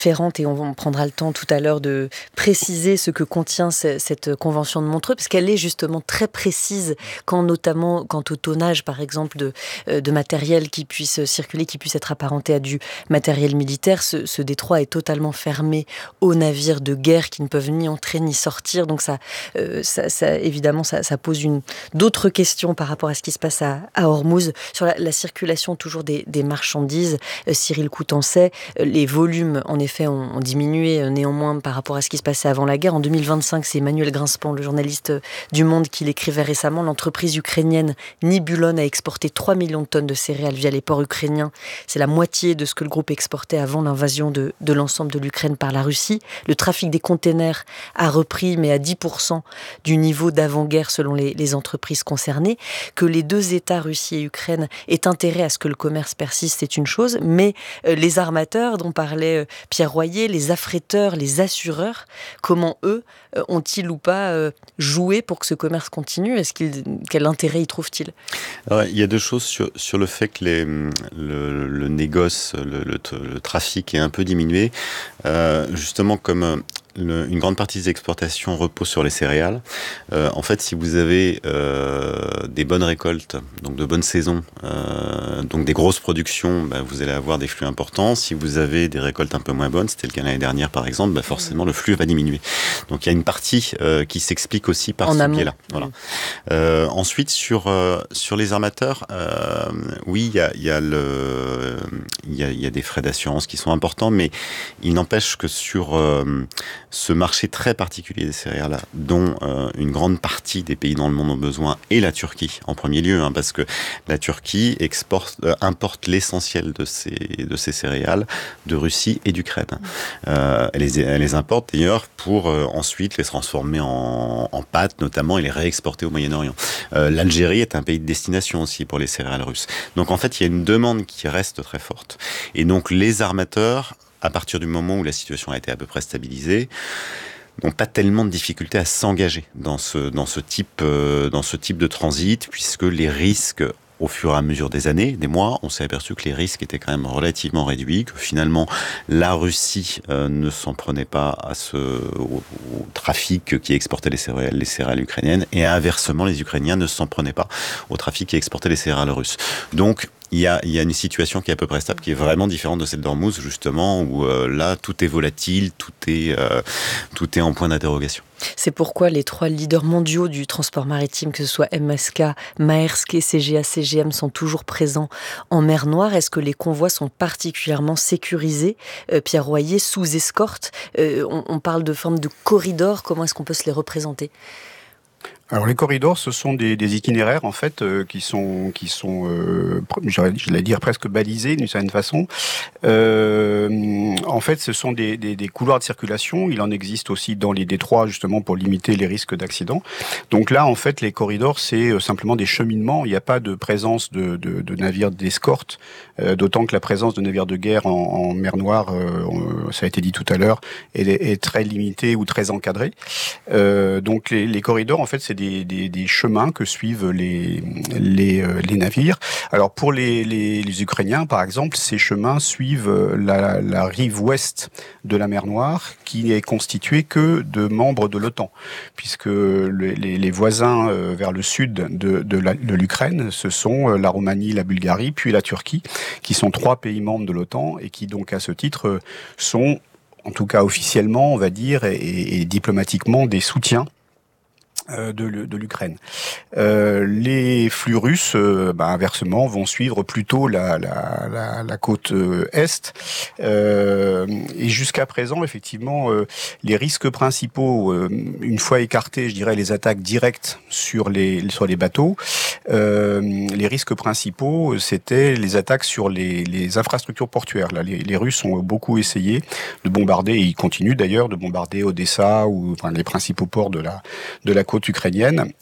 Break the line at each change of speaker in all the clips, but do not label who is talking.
différente, et on prendra le temps tout à l'heure de préciser ce que contient cette convention de Montreux, parce qu'elle est justement très précise, notamment quant au tonnage, par exemple, de matériel qui puisse circuler, qui puisse être apparenté à du matériel militaire. Ce détroit est totalement fermé aux navires de guerre qui ne peuvent ni entrer ni sortir. Donc évidemment, ça pose d'autres questions par rapport à ce qui se passe à Ormuz. Sur la circulation toujours des marchandises, Cyril Coutançay, les volumes, en effet, ont diminué néanmoins par rapport à ce qui se passait avant la guerre. En 2025, c'est Emmanuel Grinspan, le journaliste du Monde, qui l'écrivait récemment. L'entreprise ukrainienne Nibulon a exporté 3 millions de tonnes de céréales via les ports ukrainiens. C'est la moitié de ce que le groupe exportait avant l'invasion de l'ensemble de l'Ukraine par la Russie. Le trafic des containers a repris, mais à 10% du niveau d'avant-guerre selon les entreprises concernées. Que les deux États, Russie et Ukraine, aient intérêt à ce que le commerce persiste, c'est une chose, mais les armateurs dont parlait Pierre Royer, les affréteurs, les assureurs, comment eux ont-ils ou pas joué pour que ce commerce continue ? Quel intérêt y trouvent-ils ?
Alors, il y a deux choses sur le fait que le négoce, le trafic est un peu diminué. Justement, comme une grande partie des exportations repose sur les céréales. En fait, si vous avez des bonnes récoltes, donc de bonnes saisons, donc des grosses productions, vous allez avoir des flux importants. Si vous avez des récoltes un peu moins bonnes, c'était le cas l'année dernière par exemple, forcément le flux va diminuer. Donc il y a une partie qui s'explique aussi par ce biais-là. Voilà. Ensuite, sur les armateurs, oui, il y a des frais d'assurance qui sont importants, mais il n'empêche que sur ce marché très particulier des céréales, dont une grande partie des pays dans le monde ont besoin, et la Turquie en premier lieu, parce que la Turquie importe l'essentiel de ces céréales de Russie et d'Ukraine. Elle les importe d'ailleurs pour ensuite les transformer en pâtes notamment et les réexporter au Moyen-Orient. L'Algérie est un pays de destination aussi pour les céréales russes. Donc en fait, il y a une demande qui reste très forte. Et donc les armateurs, à partir du moment où la situation a été à peu près stabilisée, n'ont pas tellement de difficultés à s'engager dans ce type de transit, puisque les risques, au fur et à mesure des années, des mois, on s'est aperçu que les risques étaient quand même relativement réduits, que finalement la Russie ne s'en prenait pas au trafic qui exportait les céréales ukrainiennes, et inversement, les Ukrainiens ne s'en prenaient pas au trafic qui exportait les céréales russes. Donc, il y a une situation qui est à peu près stable, qui est vraiment différente de celle d'Ormuz, justement, où là, tout est volatile, tout est en point d'interrogation.
C'est pourquoi les 3 leaders mondiaux du transport maritime, que ce soit MSK, Maersk et CGA CGM, sont toujours présents en mer Noire. Est-ce que les convois sont particulièrement sécurisés, Pierre Royer, sous escorte? On parle de forme de corridors. Comment est-ce qu'on peut se les représenter ?
Alors les corridors, ce sont des itinéraires en fait qui sont j'allais dire presque balisés d'une certaine façon. En fait, ce sont des couloirs de circulation. Il en existe aussi dans les détroits justement pour limiter les risques d'accident. Donc là, en fait, les corridors, c'est simplement des cheminements. Il n'y a pas de présence de navires d'escorte, d'autant que la présence de navires de guerre en mer Noire, ça a été dit tout à l'heure, est très limitée ou très encadrée. Donc les corridors, en fait, c'est des chemins que suivent les navires. Alors pour les Ukrainiens, par exemple, ces chemins suivent la rive ouest de la mer Noire, qui est constituée que de membres de l'OTAN, puisque les voisins vers le sud de l'Ukraine, ce sont la Roumanie, la Bulgarie, puis la Turquie, qui sont 3 pays membres de l'OTAN et qui donc à ce titre sont, en tout cas officiellement, on va dire, et diplomatiquement, des soutiens de l'Ukraine. Les flux russes, inversement, vont suivre plutôt la côte est. Et jusqu'à présent, effectivement, les risques principaux, une fois écartés, je dirais, les attaques directes sur les bateaux, les risques principaux, c'était les attaques sur les infrastructures portuaires. Là, les Russes ont beaucoup essayé de bombarder, et ils continuent d'ailleurs de bombarder Odessa ou les principaux ports de la côte ukrainienne.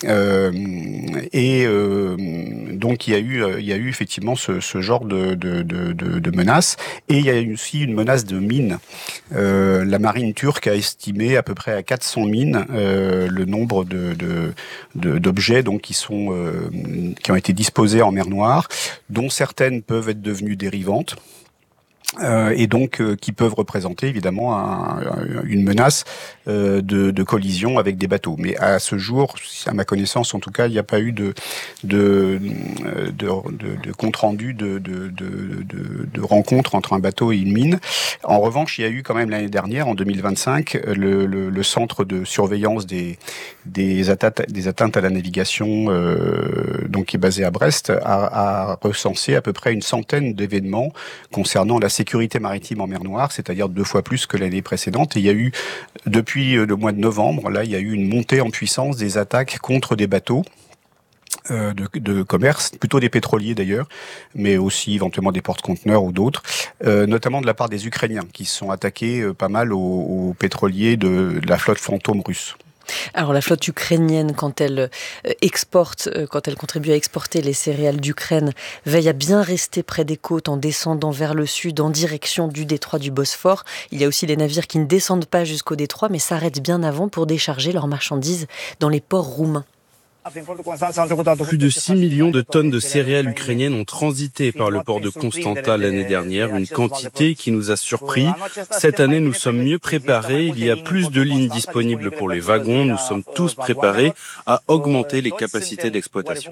Donc il y a eu effectivement ce genre de menaces, et il y a aussi une menace de mines. La marine turque a estimé à peu près à 400 mines le nombre d'objets donc qui ont été disposés en mer Noire, dont certaines peuvent être devenues dérivantes. et donc qui peuvent représenter évidemment une menace de collision avec des bateaux. Mais à ce jour, à ma connaissance en tout cas, il n'y a pas eu de compte rendu de rencontre entre un bateau et une mine. En revanche, il y a eu quand même l'année dernière, en 2025, le centre de surveillance des atteintes à la navigation, donc qui est basé à Brest, a recensé à peu près une centaine d'événements concernant la sécurité maritime en mer Noire, c'est-à-dire 2 fois plus que l'année précédente. Et il y a eu, depuis le mois de novembre, là, il y a eu une montée en puissance des attaques contre des bateaux de commerce, plutôt des pétroliers d'ailleurs, mais aussi éventuellement des porte-conteneurs ou d'autres, notamment de la part des Ukrainiens, qui se sont attaqués pas mal aux pétroliers de la flotte fantôme russe.
Alors la flotte ukrainienne, quand elle quand elle contribue à exporter les céréales d'Ukraine, veille à bien rester près des côtes en descendant vers le sud en direction du détroit du Bosphore. Il y a aussi les navires qui ne descendent pas jusqu'au détroit mais s'arrêtent bien avant pour décharger leurs marchandises dans les ports roumains.
Plus de 6 millions de tonnes de céréales ukrainiennes ont transité par le port de Constanta l'année dernière, une quantité qui nous a surpris. Cette année, nous sommes mieux préparés. Il y a plus de lignes disponibles pour les wagons. Nous sommes tous préparés à augmenter les capacités d'exploitation.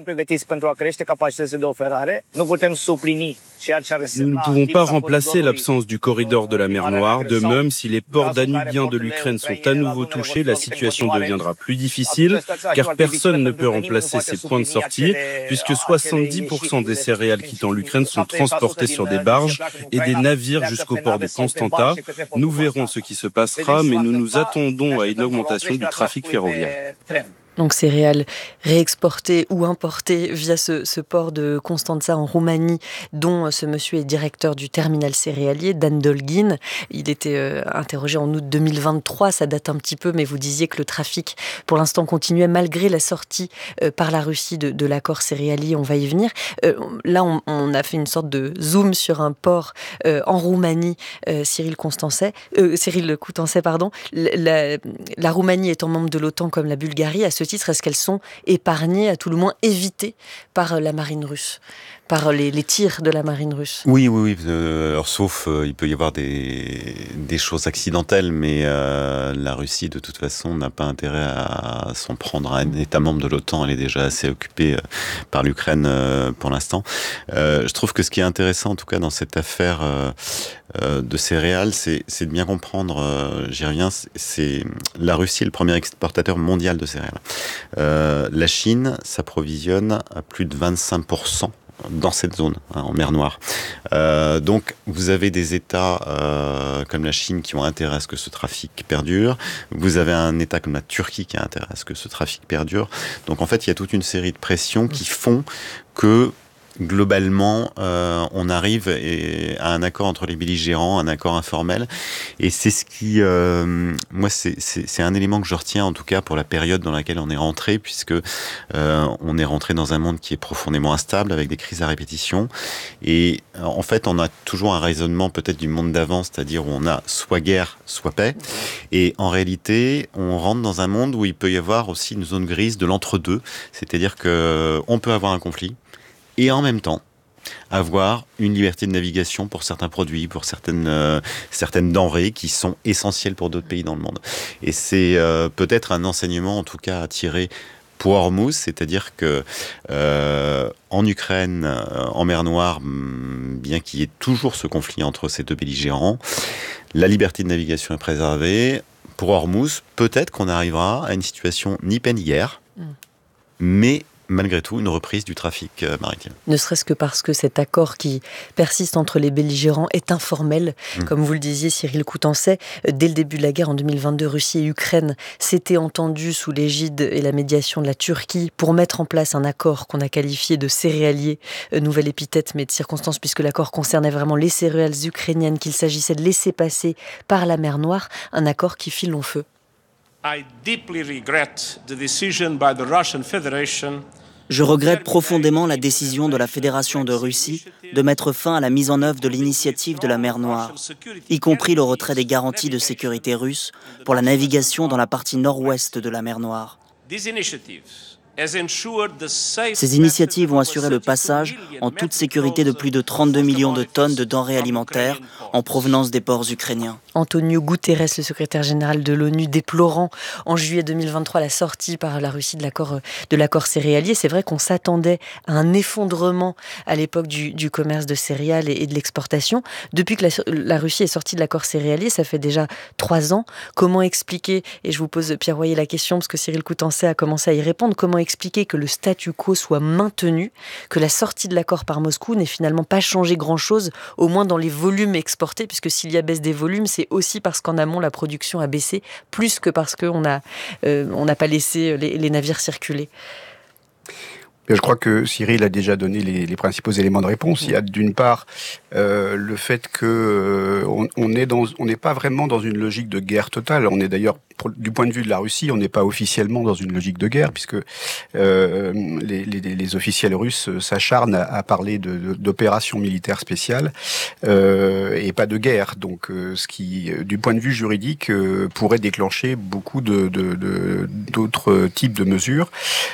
Nous ne pouvons pas remplacer l'absence du corridor de la mer Noire. De même, si les ports danubiens de l'Ukraine sont à nouveau touchés, la situation deviendra plus difficile, car personne ne peut remplacer ces points de sortie, puisque 70% des céréales quittant l'Ukraine sont transportées sur des barges et des navires jusqu'au port de Constanta. Nous verrons ce qui se passera, mais nous nous attendons à une augmentation du trafic ferroviaire.
Donc céréales réexportées ou importées via ce port de Constanța en Roumanie, dont ce monsieur est directeur du terminal céréalier, Dan Dolgin. Il était interrogé en août 2023, ça date un petit peu, mais vous disiez que le trafic, pour l'instant, continuait malgré la sortie par la Russie de l'accord céréalier, on va y venir. Là, on a fait une sorte de zoom sur un port en Roumanie, Cyril Coutançais, pardon. La Roumanie étant membre de l'OTAN comme la Bulgarie, à ce titre, est-ce qu'elles sont épargnées, à tout le moins évitées par la marine russe, par les tirs de la marine russe?
Oui. Alors, sauf, il peut y avoir des choses accidentelles, mais la Russie, de toute façon, n'a pas intérêt à s'en prendre à un État membre de l'OTAN. Elle est déjà assez occupée par l'Ukraine pour l'instant. Je trouve que ce qui est intéressant, en tout cas, dans cette affaire de céréales, c'est de bien comprendre, j'y reviens, c'est la Russie est le premier exportateur mondial de céréales. La Chine s'approvisionne à plus de 25% dans cette zone, en mer Noire. Donc, vous avez des États comme la Chine qui ont intérêt à ce que ce trafic perdure. Vous avez un État comme la Turquie qui a intérêt à ce que ce trafic perdure. Donc, en fait, il y a toute une série de pressions qui font que globalement, on arrive à un accord entre les belligérants, un accord informel. Et c'est ce qui, moi, c'est un élément que je retiens, en tout cas, pour la période dans laquelle on est rentré, puisque on est rentré dans un monde qui est profondément instable, avec des crises à répétition. Et en fait, on a toujours un raisonnement peut-être du monde d'avant, c'est-à-dire où on a soit guerre, soit paix. Et en réalité, on rentre dans un monde où il peut y avoir aussi une zone grise de l'entre-deux. C'est-à-dire qu'on peut avoir un conflit, et en même temps, avoir une liberté de navigation pour certains produits, pour certaines denrées qui sont essentielles pour d'autres pays dans le monde. Et c'est peut-être un enseignement, en tout cas, à tirer pour Hormuz, c'est-à-dire que en Ukraine, en mer Noire, bien qu'il y ait toujours ce conflit entre ces deux belligérants, la liberté de navigation est préservée. Pour Hormuz, peut-être qu'on arrivera à une situation ni paix ni guerre, mais malgré tout, une reprise du trafic maritime.
Ne serait-ce que parce que cet accord qui persiste entre les belligérants est informel. Comme vous le disiez, Cyril Coutançais, dès le début de la guerre en 2022, Russie et Ukraine s'étaient entendus sous l'égide et la médiation de la Turquie pour mettre en place un accord qu'on a qualifié de céréalier, nouvelle épithète mais de circonstance puisque l'accord concernait vraiment les céréales ukrainiennes qu'il s'agissait de laisser passer par la mer Noire, un accord qui fit long feu.
Je regrette profondément la décision de la Fédération de Russie de mettre fin à la mise en œuvre de l'initiative de la mer Noire, y compris le retrait des garanties de sécurité russes pour la navigation dans la partie nord-ouest de la mer Noire. Ces initiatives ont assuré le passage en toute sécurité de plus de 32 millions de tonnes de denrées alimentaires en provenance des ports ukrainiens.
Antonio Guterres, le secrétaire général de l'ONU, déplorant en juillet 2023 la sortie par la Russie de l'accord céréalier. C'est vrai qu'on s'attendait à un effondrement à l'époque du commerce de céréales et de l'exportation. Depuis que la Russie est sortie de l'accord céréalier, ça fait déjà 3 ans. Comment expliquer, et je vous pose, Pierre Royer, la question, parce que Cyril Coutançais a commencé à y répondre, comment expliquer que le statu quo soit maintenu, que la sortie de l'accord par Moscou n'ait finalement pas changé grand-chose, au moins dans les volumes exportés, puisque s'il y a baisse des volumes, c'est aussi parce qu'en amont, la production a baissé, plus que parce qu'on n'a pas laissé les navires circuler.
Je crois que Cyril a déjà donné les principaux éléments de réponse. Il y a d'une part le fait que on n'est pas vraiment dans une logique de guerre totale. On est d'ailleurs, du point de vue de la Russie, on n'est pas officiellement dans une logique de guerre, puisque les officiels russes s'acharnent à parler d'opérations militaires spéciales et pas de guerre. Donc, ce qui, du point de vue juridique, pourrait déclencher beaucoup d'autres types de mesures.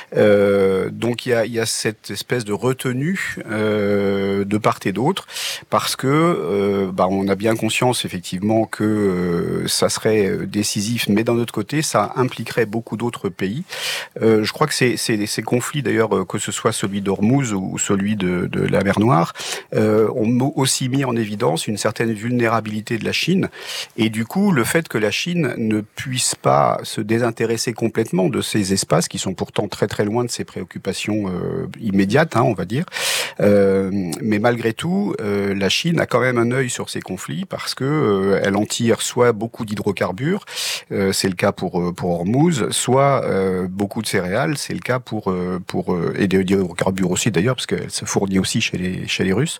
Donc, il y a cette espèce de retenue de part et d'autre, parce que on a bien conscience effectivement que ça serait décisif, mais d'un autre côté, ça impliquerait beaucoup d'autres pays. Je crois que ces conflits, d'ailleurs, que ce soit celui d'Ormuz ou celui de la mer Noire, ont aussi mis en évidence une certaine vulnérabilité de la Chine, et du coup, le fait que la Chine ne puisse pas se désintéresser complètement de ces espaces qui sont pourtant très très loin de ses préoccupations immédiates, on va dire. Mais malgré tout, la Chine a quand même un œil sur ces conflits, parce que elle en tire soit beaucoup d'hydrocarbures, c'est le cas pour Hormuz, soit beaucoup de céréales, c'est le cas pour et d'hydrocarbures aussi d'ailleurs, parce qu'elle se fournit aussi chez les Russes,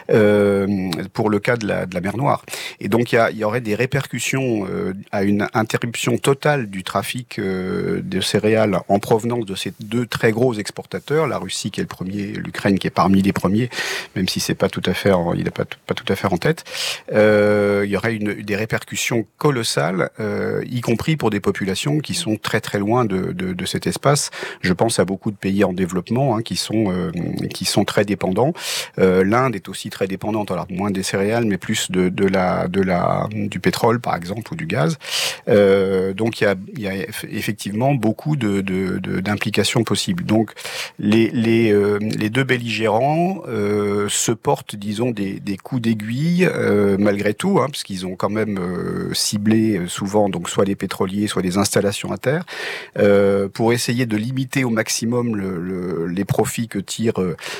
pour le cas de la mer Noire. Et donc il y aurait des répercussions à une interruption totale du trafic de céréales en provenance de ces deux très gros exportateurs, la Russie qui est le premier, l'Ukraine qui est parmi les premiers, même si c'est pas tout à fait, il n'est pas tout à fait en tête. Il y aurait des répercussions colossales, y compris pour des populations qui sont très très loin de cet espace. Je pense à beaucoup de pays en développement qui sont très dépendants. L'Inde est aussi très dépendante, alors moins des céréales, mais plus du pétrole par exemple ou du gaz. Donc il y a effectivement beaucoup d'implications possibles. Donc les deux belligérants se portent, disons, des coups d'aiguille malgré tout, parce qu'ils ont quand même ciblé souvent donc soit les pétroliers, soit les installations à terre, pour essayer de limiter au maximum les profits que tire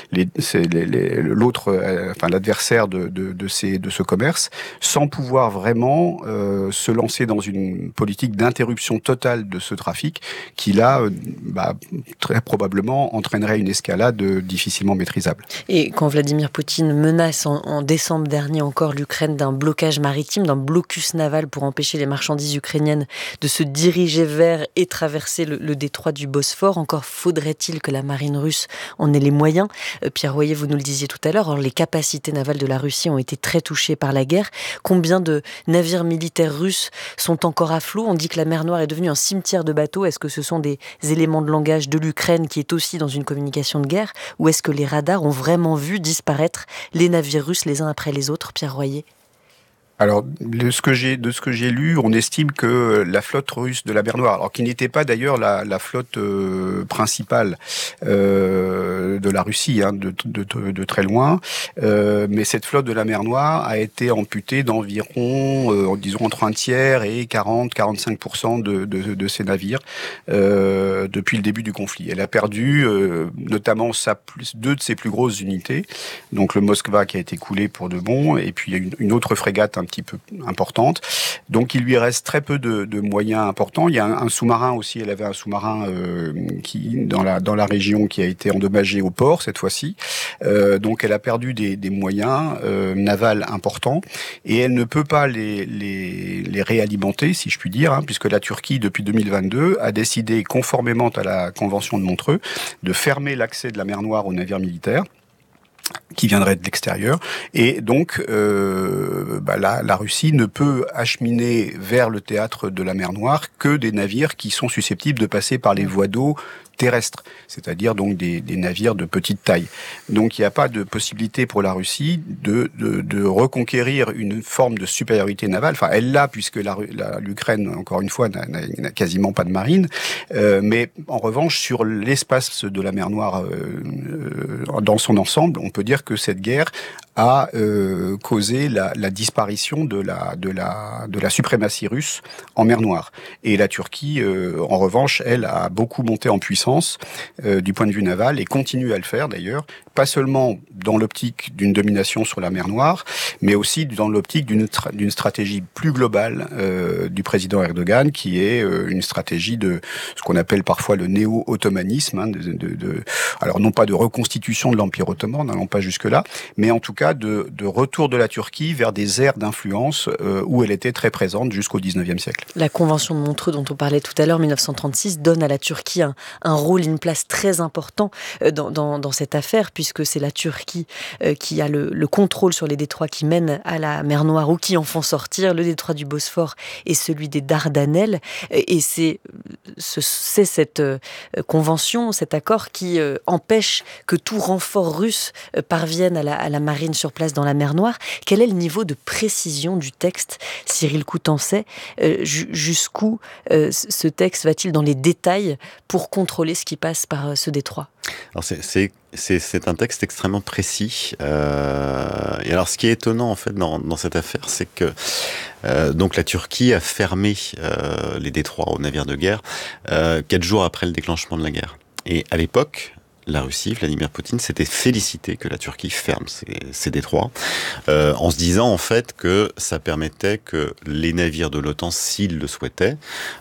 l'adversaire de ce commerce, sans pouvoir vraiment se lancer dans une politique d'interruption totale de ce trafic, qui là, très probablement entraînerait une escalade difficilement maîtrisable.
Et quand Vladimir Poutine menace en décembre dernier encore l'Ukraine d'un blocage maritime, d'un blocus naval pour empêcher les marchandises ukrainiennes de se diriger vers et traverser le détroit du Bosphore, encore faudrait-il que la marine russe en ait les moyens. Pierre Royer, vous nous le disiez tout à l'heure, les capacités navales de la Russie ont été très touchées par la guerre. Combien de navires militaires russes sont encore à flot? On dit que la mer Noire est devenue un cimetière de bateaux. Est-ce que ce sont des éléments de langage de l'Ukraine qui est aussi dans une communication de guerre, ou est-ce que les radars ont vraiment vu disparaître les navires russes les uns après les autres, Pierre Royer?
Alors, de ce que j'ai lu, on estime que la flotte russe de la mer Noire, alors qui n'était pas d'ailleurs la flotte principale de la Russie, de très loin, mais cette flotte de la mer Noire a été amputée d'environ, disons, entre un tiers et 40-45% de ses navires depuis le début du conflit. Elle a perdu notamment deux de ses plus grosses unités, donc le Moskva qui a été coulé pour de bon, et puis il y a une autre frégate un petit peu importante. Donc il lui reste très peu de moyens importants. Il y a un sous-marin aussi, elle avait un sous-marin qui dans la région qui a été endommagé au port cette fois-ci. Donc elle a perdu des moyens navals importants et elle ne peut pas les réalimenter, si je puis dire, puisque la Turquie depuis 2022 a décidé, conformément à la Convention de Montreux, de fermer l'accès de la mer Noire aux navires militaires qui viendraient de l'extérieur, et donc la Russie ne peut acheminer vers le théâtre de la mer Noire que des navires qui sont susceptibles de passer par les voies d'eau terrestres, c'est-à-dire donc des navires de petite taille. Donc il n'y a pas de possibilité pour la Russie de reconquérir une forme de supériorité navale. Enfin, elle l'a, puisque l'Ukraine, encore une fois, n'a quasiment pas de marine. Mais en revanche, sur l'espace de la mer Noire dans son ensemble, on peut dire que cette guerre a causé la disparition de la suprématie russe en mer Noire. Et la Turquie, en revanche, elle a beaucoup monté en puissance du point de vue naval et continue à le faire d'ailleurs, pas seulement dans l'optique d'une domination sur la mer Noire, mais aussi dans l'optique d'une stratégie plus globale du président Erdogan, qui est une stratégie de ce qu'on appelle parfois le néo-ottomanisme, hein, alors non pas de reconstitution de l'Empire ottoman, n'allons pas jusque-là, mais en tout cas de retour de la Turquie vers des aires d'influence où elle était très présente jusqu'au XIXe siècle.
La Convention de Montreux dont on parlait tout à l'heure, 1936, donne à la Turquie un rôle, une place très important dans cette affaire, puisque c'est la Turquie qui a le contrôle sur les détroits qui mènent à la mer Noire ou qui en font sortir, le détroit du Bosphore et celui des Dardanelles. Et c'est cette convention, cet accord qui empêche que tout renfort russe parvienne à la marine sur place dans la mer Noire. Quel est le niveau de précision du texte, Cyril Coutançais? Jusqu'où ce texte va-t-il dans les détails pour contrôler ce qui passe par ce détroit?
Alors c'est un texte extrêmement précis. Et alors ce qui est étonnant en fait dans cette affaire, c'est que donc la Turquie a fermé les détroits aux navires de guerre 4 jours après le déclenchement de la guerre. Et à l'époque, la Russie, Vladimir Poutine, s'était félicité que la Turquie ferme ces détroits, en se disant en fait que ça permettait que les navires de l'OTAN, s'ils le souhaitaient,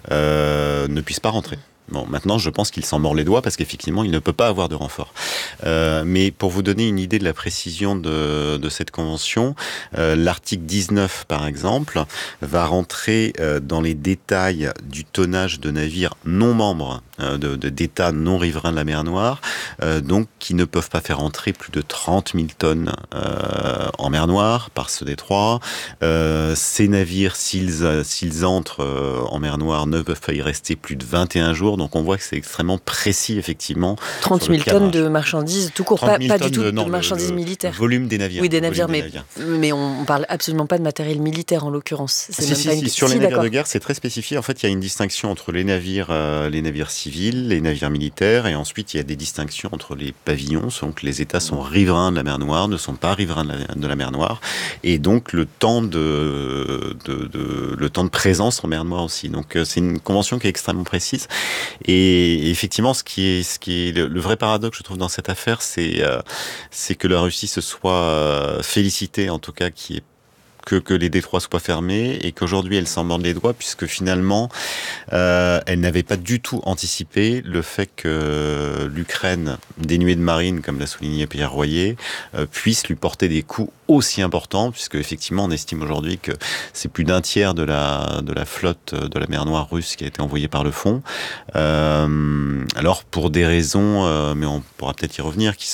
ne puissent pas rentrer. Bon, maintenant, je pense qu'il s'en mord les doigts parce qu'effectivement, il ne peut pas avoir de renfort. Mais pour vous donner une idée de la précision de cette convention, l'article 19, par exemple, va rentrer dans les détails du tonnage de navires non membres d'États non riverains de la mer Noire, donc qui ne peuvent pas faire entrer plus de 30 000 tonnes en mer Noire par ce détroit. Ces navires, s'ils entrent en mer Noire, ne peuvent pas y rester plus de 21 jours. Donc on voit que c'est extrêmement précis, effectivement.
30 000 tonnes de marchandises, tout court, pas du tout de marchandises militaires.
Volume des navires.
Oui, des navires, mais on parle absolument pas de matériel militaire en l'occurrence.
Sur les navires de guerre, c'est très spécifié. En fait, il y a une distinction entre les navires civils, les navires militaires, et ensuite il y a des distinctions entre les pavillons, donc les États sont riverains de la mer Noire, ne sont pas riverains de la mer Noire, et donc le temps de présence en mer Noire aussi. Donc c'est une convention qui est extrêmement précise. Et effectivement, ce qui est le vrai paradoxe, je trouve, dans cette affaire, c'est que la Russie se soit félicitée, en tout cas, que les détroits soient fermés, et qu'aujourd'hui elle s'en morde les doigts, puisque finalement elle n'avait pas du tout anticipé le fait que l'Ukraine, dénuée de marine, comme l'a souligné Pierre Royer, puisse lui porter des coups aussi importants, puisque effectivement on estime aujourd'hui que c'est plus d'un tiers de la flotte de la mer Noire russe qui a été envoyée par le fond. Alors pour des raisons, mais on pourra peut-être y revenir, qui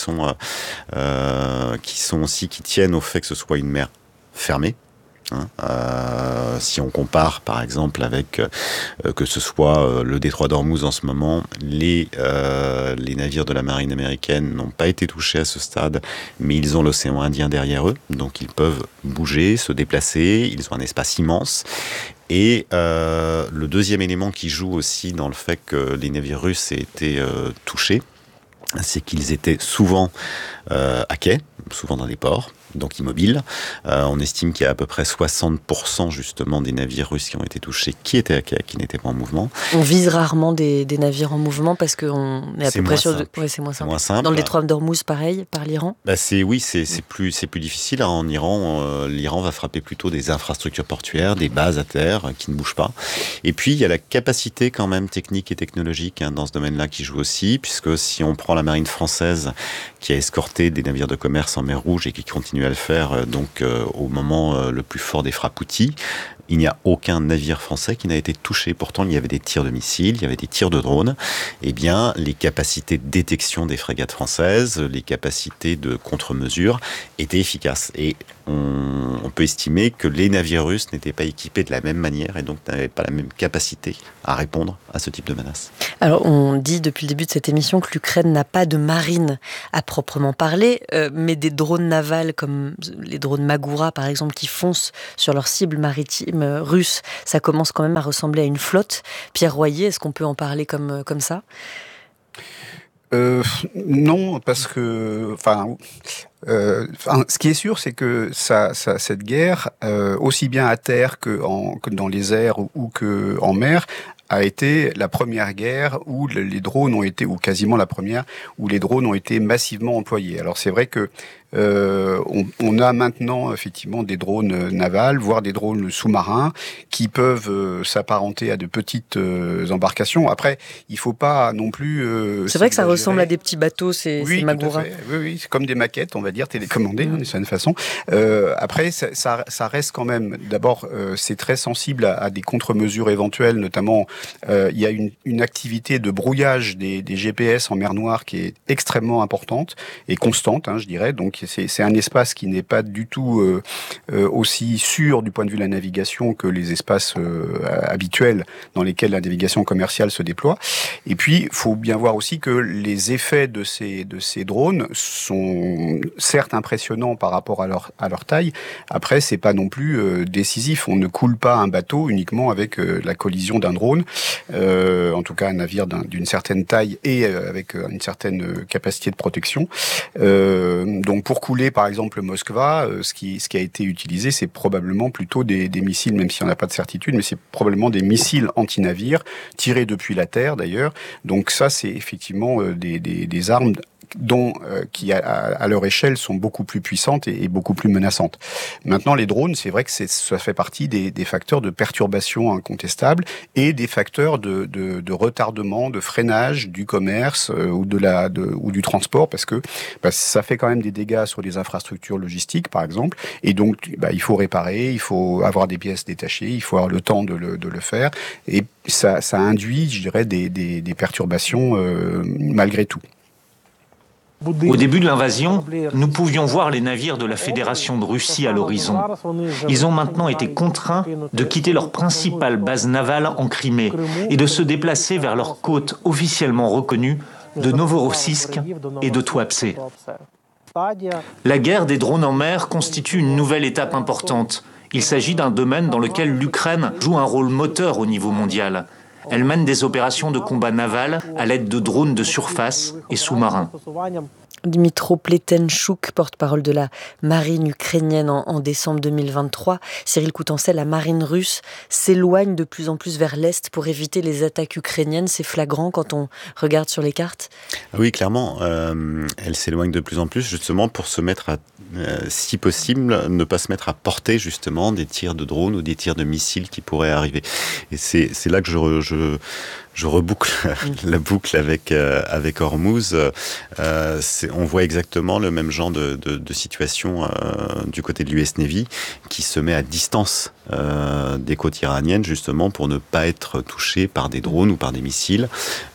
tiennent au fait que ce soit une mer fermée. Si on compare par exemple avec que ce soit le détroit d'Ormuz en ce moment, les navires de la marine américaine n'ont pas été touchés à ce stade, mais ils ont l'océan Indien derrière eux, donc ils peuvent bouger, se déplacer, ils ont un espace immense. Et le deuxième élément qui joue aussi dans le fait que les navires russes aient été touchés, c'est qu'ils étaient souvent à quai, souvent dans des ports, donc immobiles. On estime qu'il y a à peu près 60% justement des navires russes qui ont été touchés, qui étaient à quai, qui n'étaient pas en mouvement.
On vise rarement des navires en mouvement parce qu'on est à peu près sûr de... Ouais, c'est moins simple. Dans le détroit d'Ormuz, pareil, par l'Iran.
C'est plus difficile. En Iran, l'Iran va frapper plutôt des infrastructures portuaires, des bases à terre qui ne bougent pas. Et puis il y a la capacité quand même technique et technologique dans ce domaine-là qui joue aussi, puisque si on prend la marine française qui a escorté des navires de commerce en mer Rouge et qui continue à le faire au moment le plus fort des frappes Houthis, il n'y a aucun navire français qui n'a été touché. Pourtant, il y avait des tirs de missiles, il y avait des tirs de drones. Eh bien, les capacités de détection des frégates françaises, les capacités de contre-mesure étaient efficaces. Et on peut estimer que les navires russes n'étaient pas équipés de la même manière et donc n'avaient pas la même capacité à répondre à ce type de menace.
Alors, on dit depuis le début de cette émission que l'Ukraine n'a pas de marine à proprement parler, mais des drones navals comme les drones Magura, par exemple, qui foncent sur leurs cibles maritimes russes, ça commence quand même à ressembler à une flotte. Pierre Royer, est-ce qu'on peut en parler comme ça ?
Non, parce que, ce qui est sûr, c'est que cette guerre, aussi bien à terre que dans les airs ou que en mer, a été la première guerre où les drones ont été, ou quasiment la première, où les drones ont été massivement employés. Alors c'est vrai que on a maintenant effectivement des drones navals, voire des drones sous-marins, qui peuvent s'apparenter à de petites embarcations. Après, il faut pas non plus.
C'est vrai que ça ressemble à des petits bateaux, ces Magura.
Oui, c'est comme des maquettes, on va dire, télécommandées, d'une certaine façon. Après, ça reste quand même. D'abord, c'est très sensible à des contre-mesures éventuelles, notamment. Il y a une activité de brouillage des GPS en mer Noire qui est extrêmement importante et constante, je dirais. Donc c'est un espace qui n'est pas du tout aussi sûr du point de vue de la navigation que les espaces habituels dans lesquels la navigation commerciale se déploie. Et puis, il faut bien voir aussi que les effets de ces drones sont certes impressionnants par rapport à leur taille. Après, c'est pas non plus décisif. On ne coule pas un bateau uniquement avec la collision d'un drone. En tout cas un navire d'une certaine taille et avec une certaine capacité de protection. Donc pour couler par exemple Moskva, ce qui a été utilisé, c'est probablement plutôt des missiles, même s'il n'y en a pas de certitude, mais c'est probablement des missiles anti-navires tirés depuis la terre d'ailleurs. Donc ça, c'est effectivement des armes qui à leur échelle sont beaucoup plus puissantes et beaucoup plus menaçantes. Maintenant, les drones, c'est vrai que ça fait partie des facteurs de perturbation incontestables et des facteurs de retardement, de freinage du commerce ou du transport, parce que ça fait quand même des dégâts sur les infrastructures logistiques, par exemple, et donc il faut réparer, il faut avoir des pièces détachées, il faut avoir le temps de le faire, et ça induit, je dirais, des perturbations malgré tout.
Au début de l'invasion, nous pouvions voir les navires de la Fédération de Russie à l'horizon. Ils ont maintenant été contraints de quitter leur principale base navale en Crimée et de se déplacer vers leurs côtes officiellement reconnues de Novorossiysk et de Tuapse. La guerre des drones en mer constitue une nouvelle étape importante. Il s'agit d'un domaine dans lequel l'Ukraine joue un rôle moteur au niveau mondial. Elle mène des opérations de combat naval à l'aide de drones de surface et sous-marins.
Dmytro Pletenchuk, porte-parole de la marine ukrainienne en décembre 2023. Cyril Coutancel, la marine russe s'éloigne de plus en plus vers l'est pour éviter les attaques ukrainiennes. C'est flagrant quand on regarde sur les cartes ?
Oui, clairement. Elle s'éloigne de plus en plus justement pour se mettre à, si possible, ne pas se mettre à portée justement des tirs de drones ou des tirs de missiles qui pourraient arriver. Et c'est là que je reboucle la boucle avec Hormuz. On voit exactement le même genre de situation du côté de l'US Navy qui se met à distance des côtes iraniennes justement pour ne pas être touché par des drones ou par des missiles.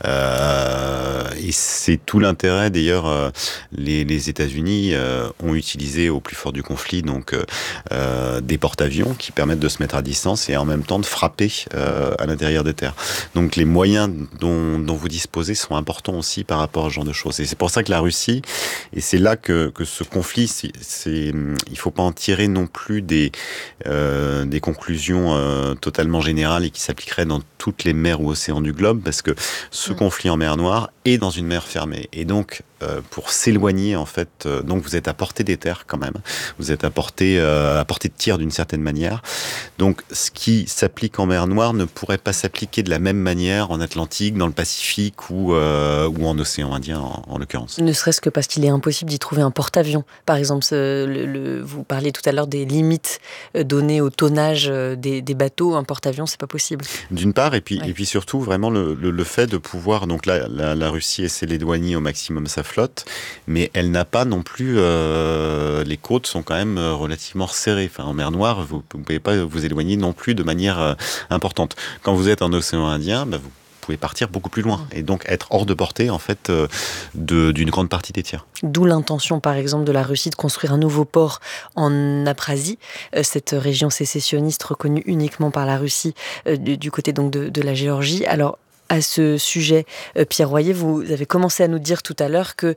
Et c'est tout l'intérêt d'ailleurs. Les États-Unis ont utilisé au plus fort du conflit donc des porte-avions qui permettent de se mettre à distance et en même temps de frapper à l'intérieur des terres. Donc les moyens dont vous disposez sont importants aussi par rapport à ce genre de choses. Et c'est pour ça que la Russie, et c'est là que ce conflit, il faut pas en tirer non plus des conclusions totalement générales et qui s'appliqueraient dans toutes les mers ou océans du globe, parce que ce conflit en mer Noire est dans une mer fermée. Et donc, pour s'éloigner, en fait, donc vous êtes à portée des terres quand même. Vous êtes à portée de tir d'une certaine manière. Donc, ce qui s'applique en mer Noire ne pourrait pas s'appliquer de la même manière en Atlantique, dans le Pacifique ou en océan Indien, en l'occurrence.
Ne serait-ce que parce qu'il est impossible d'y trouver un porte-avions. Par exemple, vous parliez tout à l'heure des limites données au tonnage des bateaux. Un porte-avions, c'est pas possible.
D'une part, et puis surtout, vraiment le fait de pouvoir, donc là, la Russie essaie d'éloigner au maximum sa flotte, mais elle n'a pas non plus... les côtes sont quand même relativement resserrées. Enfin, en mer Noire, vous ne pouvez pas vous éloigner non plus de manière importante. Quand vous êtes en océan Indien, vous pouvez partir beaucoup plus loin et donc être hors de portée en fait d'une grande partie des tirs.
D'où l'intention par exemple de la Russie de construire un nouveau port en Abkhazie, cette région sécessionniste reconnue uniquement par la Russie du côté donc de la Géorgie. Alors à ce sujet, Pierre Royer, vous avez commencé à nous dire tout à l'heure que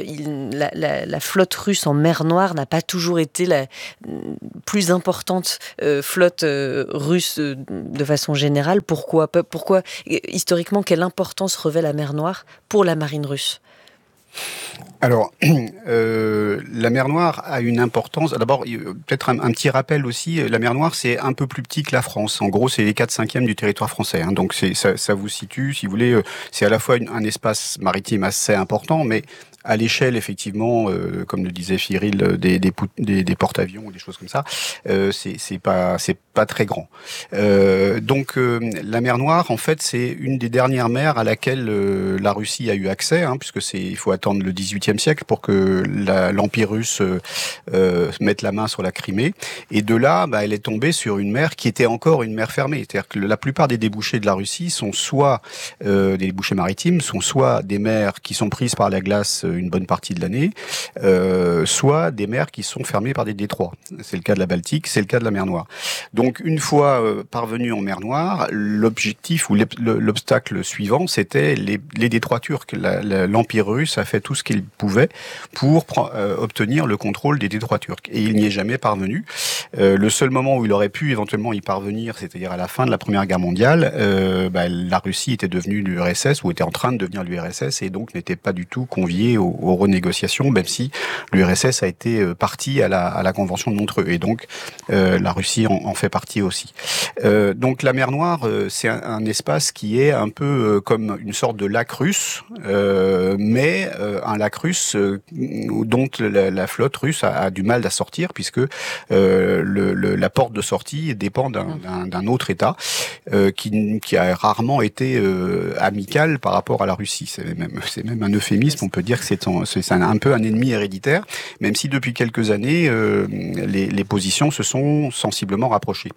la flotte russe en mer Noire n'a pas toujours été la plus importante flotte russe de façon générale. Pourquoi, historiquement, quelle importance revêt la mer Noire pour la marine russe ?
Alors, la mer Noire a une importance. D'abord, peut-être un petit rappel aussi. La mer Noire, c'est un peu plus petit que la France. En gros, c'est les 4/5 du territoire français. Hein. Donc, ça vous situe, si vous voulez, c'est à la fois un espace maritime assez important, mais à l'échelle, effectivement, comme le disait Cyril, des porte-avions ou des choses comme ça, c'est pas très grand. Donc, la mer Noire, en fait, c'est une des dernières mers à laquelle la Russie a eu accès, hein, puisque il faut attendre le XVIIIe siècle pour que l'Empire russe mette la main sur la Crimée. Et de là, elle est tombée sur une mer qui était encore une mer fermée. C'est-à-dire que la plupart des débouchés de la Russie sont soit des débouchés maritimes, sont soit des mers qui sont prises par la glace une bonne partie de l'année, soit des mers qui sont fermées par des détroits. C'est le cas de la Baltique, c'est le cas de la mer Noire. Donc, une fois parvenu en mer Noire, l'objectif ou l'obstacle suivant, c'était les détroits turcs. L'Empire russe a fait tout ce qu'il pouvait pour obtenir le contrôle des détroits turcs. Et il n'y est jamais parvenu. Le seul moment où il aurait pu éventuellement y parvenir, c'est-à-dire à la fin de la Première Guerre mondiale, la Russie était devenue l'URSS, ou était en train de devenir l'URSS, et donc n'était pas du tout conviée aux renégociations, même si l'URSS a été partie à la Convention de Montreux. Et donc, la Russie en fait partie aussi. Donc, la mer Noire, c'est un espace qui est un peu comme une sorte de lac russe, mais un lac russe dont la flotte russe a du mal à sortir, puisque la porte de sortie dépend d'un autre État qui a rarement été amical par rapport à la Russie. C'est même un euphémisme, on peut dire que c'est un peu un ennemi héréditaire, même si depuis quelques années, les positions se sont sensiblement rapprochées.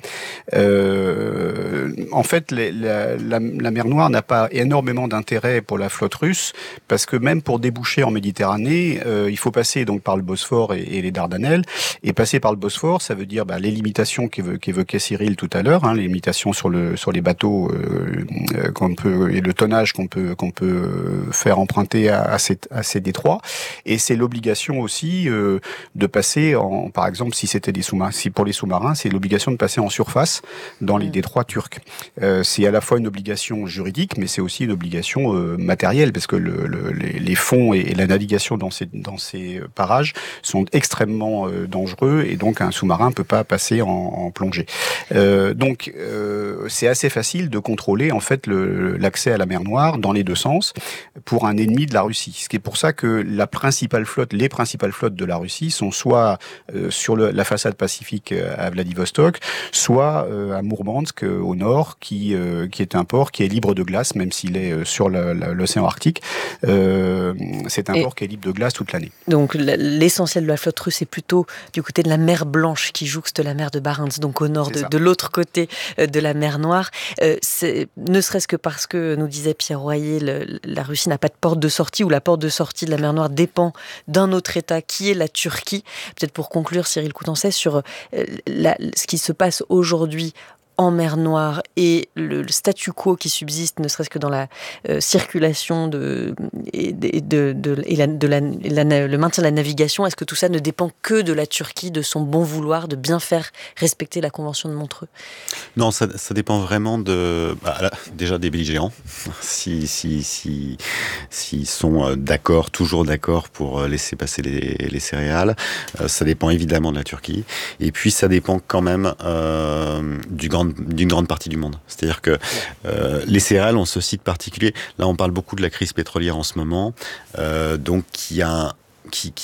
En fait, la mer Noire n'a pas énormément d'intérêt pour la flotte russe, parce que même pour déboucher en Méditerranée, il faut passer donc par le Bosphore et les Dardanelles. Et passer par le Bosphore, ça veut dire les limitations qu'évoquait Cyril tout à l'heure, hein, les limitations sur les bateaux et le tonnage qu'on peut faire emprunter à ces détroits. Et c'est l'obligation aussi de passer par exemple, si pour les sous-marins, c'est l'obligation de passer en surface dans les détroits turcs. C'est à la fois une obligation juridique, mais c'est aussi une obligation matérielle, parce que les fonds et la navigation dans ces parages sont extrêmement dangereux, et donc un sous-marin peut pas passer en plongée. Donc c'est assez facile de contrôler en fait l'accès à la mer Noire dans les deux sens pour un ennemi de la Russie. Ce qui est pour ça que les principales flottes de la Russie sont soit sur la façade pacifique à Vladivostok, soit à Mourmansk au nord, qui est un port qui est libre de glace, même s'il est sur l'océan Arctique. C'est un port qui est libre de glace toute l'année.
Donc l'essentiel de la flotte russe est plutôt du côté de la mer Blanche, qui jouxte la mer de Barents, donc au nord de l'autre côté de la mer Noire. Ne serait-ce que parce que, nous disait Pierre Royer, la Russie n'a pas de porte de sortie, ou la porte de sortie de la mer Noire dépend d'un autre État qui est la Turquie. Peut-être pour conclure, Cyril Coutançais, sur ce qui se passe aujourd'hui en mer Noire et le statu quo qui subsiste, ne serait-ce que dans la circulation le maintien de la navigation. Est-ce que tout ça ne dépend que de la Turquie, de son bon vouloir, de bien faire respecter la Convention de Montreux ?
Non, ça dépend vraiment déjà des belligérants, s'ils sont toujours d'accord pour laisser passer les céréales. Ça dépend évidemment de la Turquie. Et puis ça dépend quand même d'une grande partie du monde. C'est-à-dire que les céréales ont ce site particulier. Là, on parle beaucoup de la crise pétrolière en ce moment, donc qui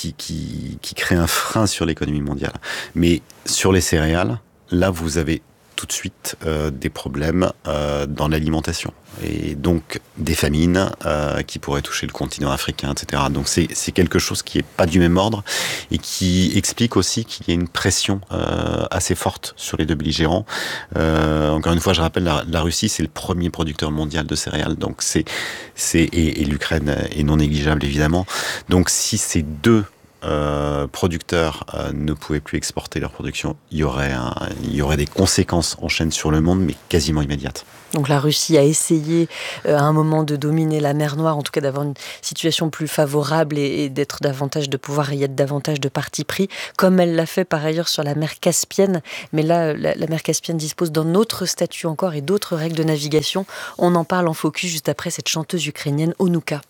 crée un frein sur l'économie mondiale. Mais sur les céréales, là, vous avez tout de suite des problèmes dans l'alimentation. Et donc des famines qui pourraient toucher le continent africain, etc. Donc c'est quelque chose qui n'est pas du même ordre et qui explique aussi qu'il y a une pression assez forte sur les deux belligérants. Encore une fois, je rappelle, la Russie, c'est le premier producteur mondial de céréales, donc et l'Ukraine est non négligeable évidemment. Donc si ces deux producteurs ne pouvaient plus exporter leur production, il y aurait des conséquences en chaîne sur le monde, mais quasiment immédiates.
Donc la Russie a essayé à un moment de dominer la mer Noire, en tout cas d'avoir une situation plus favorable et d'être davantage, de pouvoir y être davantage de parti pris, comme elle l'a fait par ailleurs sur la mer Caspienne. Mais là, la mer Caspienne dispose d'un autre statut encore et d'autres règles de navigation. On en parle en focus juste après cette chanteuse ukrainienne Onouka.